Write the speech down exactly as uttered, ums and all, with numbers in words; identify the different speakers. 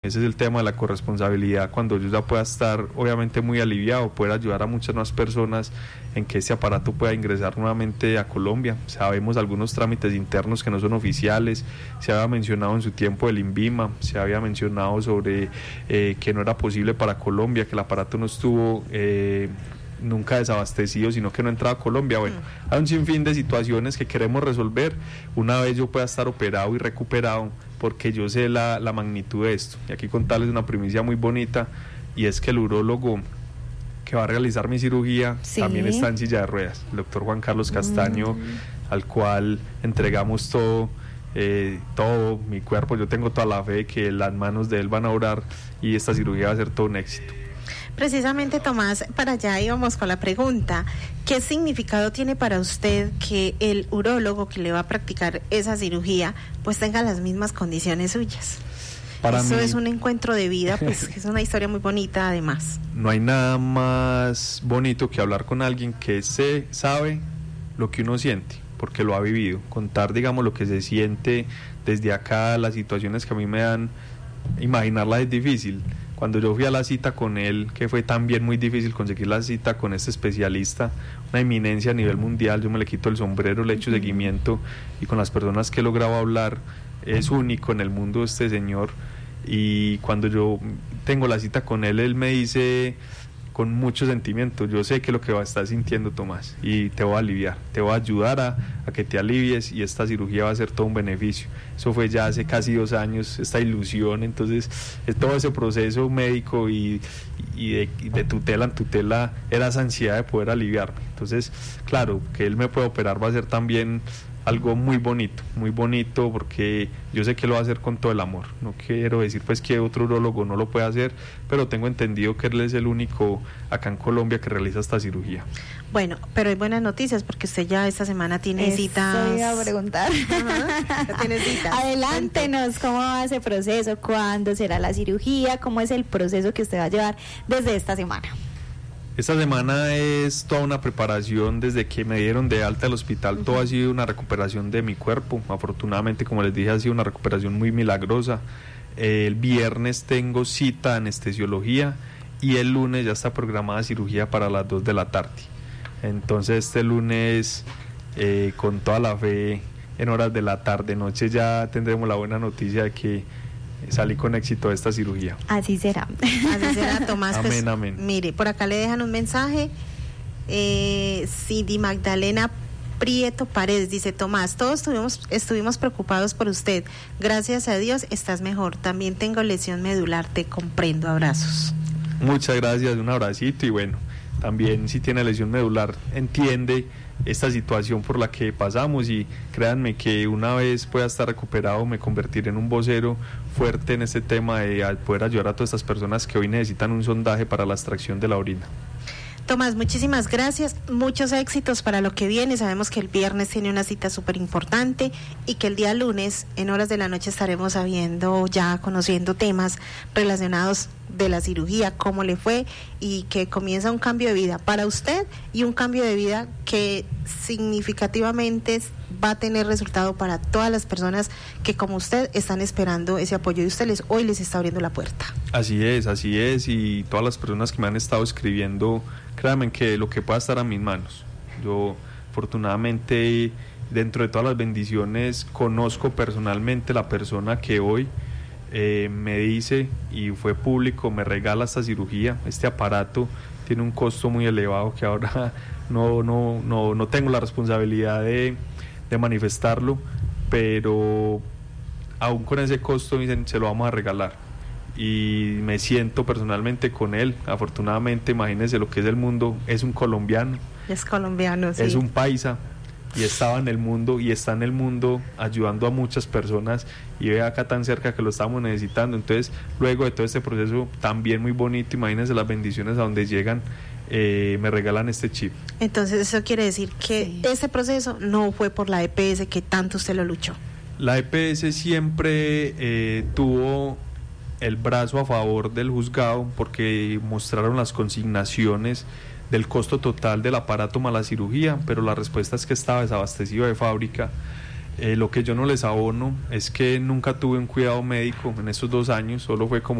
Speaker 1: Ese es el tema de la corresponsabilidad, cuando yo ya pueda estar obviamente muy aliviado, poder ayudar a muchas más personas en que ese aparato pueda ingresar nuevamente a Colombia. Sabemos algunos trámites internos que no son oficiales, se había mencionado en su tiempo el INVIMA, se había mencionado sobre eh, que no era posible para Colombia, que el aparato no estuvo eh, nunca desabastecido, sino que no entraba a Colombia. Bueno, hay un sinfín de situaciones que queremos resolver una vez yo pueda estar operado y recuperado, porque yo sé la, la magnitud de esto. Y aquí contarles una primicia muy bonita, y es que el urólogo que va a realizar mi cirugía sí. también está en silla de ruedas, el doctor Juan Carlos Castaño, mm. al cual entregamos todo, eh, todo mi cuerpo. Yo tengo toda la fe de que las manos de él van a orar y esta cirugía va a ser todo un éxito.
Speaker 2: Precisamente, Tomás, para allá íbamos con la pregunta. ¿Qué significado tiene para usted que el urólogo que le va a practicar esa cirugía pues tenga las mismas condiciones suyas? Para Eso mí, es un encuentro de vida, pues es una historia muy bonita además.
Speaker 1: No hay nada más bonito que hablar con alguien que se sabe lo que uno siente, porque lo ha vivido. Contar, digamos, lo que se siente desde acá, las situaciones que a mí me dan, imaginarlas es difícil. Cuando yo fui a la cita con él, que fue también muy difícil conseguir la cita con este especialista, una eminencia a nivel mundial, yo me le quito el sombrero, le echo seguimiento, y con las personas que he logrado hablar, es único en el mundo este señor. Y cuando yo tengo la cita con él, él me dice con mucho sentimiento: yo sé que lo que va a estar sintiendo, Tomás, y te voy a aliviar, te voy a ayudar a, a que te alivies, y esta cirugía va a ser todo un beneficio. Eso fue ya hace casi dos años, esta ilusión. Entonces todo ese proceso médico y, y, de, y de tutela en tutela era esa ansiedad de poder aliviarme. Entonces, claro, que él me pueda operar va a ser también algo muy bonito, muy bonito, porque yo sé que lo va a hacer con todo el amor. No quiero decir pues que otro urólogo no lo puede hacer, pero tengo entendido que él es el único acá en Colombia que realiza esta cirugía.
Speaker 2: Bueno, pero hay buenas noticias, porque usted ya esta semana tiene
Speaker 3: Eso
Speaker 2: citas.
Speaker 3: Voy a preguntar.
Speaker 2: Ajá, ya tiene citas.
Speaker 3: Adelántenos, ¿cómo va ese proceso? ¿Cuándo será la cirugía? ¿Cómo es el proceso que usted va a llevar desde esta semana?
Speaker 1: Esta semana es toda una preparación. Desde que me dieron de alta del hospital, uh-huh. todo ha sido una recuperación de mi cuerpo. Afortunadamente, como les dije, ha sido una recuperación muy milagrosa. Eh, el viernes tengo cita de anestesiología, y el lunes ya está programada cirugía para las dos de la tarde. Entonces este lunes, eh, con toda la fe, en horas de la tarde, noche, ya tendremos la buena noticia de que salí con éxito de esta cirugía.
Speaker 3: Así será.
Speaker 2: Así será, Tomás.
Speaker 1: Amén,
Speaker 2: pues,
Speaker 1: amén.
Speaker 2: Mire, por acá le dejan un mensaje. Eh, Cindy Magdalena Prieto Paredes dice: Tomás, todos estuvimos, estuvimos preocupados por usted. Gracias a Dios estás mejor. También tengo lesión medular, te comprendo. Abrazos.
Speaker 1: Muchas gracias, un abracito. Y bueno, también si tiene lesión medular, entiende esta situación por la que pasamos, y créanme que una vez pueda estar recuperado me convertiré en un vocero fuerte en este tema de poder ayudar a todas estas personas que hoy necesitan un sondaje para la extracción de la orina.
Speaker 2: Tomás, muchísimas gracias, muchos éxitos para lo que viene. Sabemos que el viernes tiene una cita súper importante, y que el día lunes en horas de la noche estaremos sabiendo, ya conociendo temas relacionados de la cirugía, cómo le fue, y que comienza un cambio de vida para usted, y un cambio de vida que significativamente va a tener resultado para todas las personas que, como usted, están esperando ese apoyo, y usted les, hoy les está abriendo la puerta.
Speaker 1: Así es, así es, y todas las personas que me han estado escribiendo, créanme que lo que pueda estar a mis manos. Yo, afortunadamente, dentro de todas las bendiciones, conozco personalmente la persona que hoy eh, me dice, y fue público, me regala esta cirugía. Este aparato tiene un costo muy elevado que ahora no, no, no, no tengo la responsabilidad de, de manifestarlo, pero aún con ese costo me dicen: se lo vamos a regalar. Y me siento personalmente con él. Afortunadamente, imagínense lo que es el mundo, es un colombiano.
Speaker 2: Es colombiano, sí.
Speaker 1: Es un paisa, y estaba en el mundo, y está en el mundo ayudando a muchas personas, y ve acá tan cerca que lo estamos necesitando. Entonces, luego de todo este proceso también muy bonito, imagínense las bendiciones a donde llegan, eh, me regalan este chip.
Speaker 2: Entonces eso quiere decir que sí. Ese proceso no fue por la E P S, que tanto usted lo luchó.
Speaker 1: La E P S siempre eh, tuvo el brazo a favor del juzgado, porque mostraron las consignaciones del costo total del aparato más la cirugía, pero la respuesta es que estaba desabastecido de fábrica. Eh, lo que yo no les abono es que nunca tuve un cuidado médico en estos dos años, solo fue como